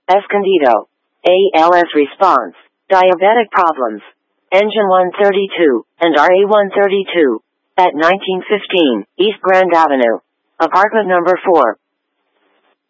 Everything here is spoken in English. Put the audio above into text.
Escondido. ALS response. Diabetic problems. Engine 132, and RA 132. At 1915, East Grand Avenue. Apartment number 4.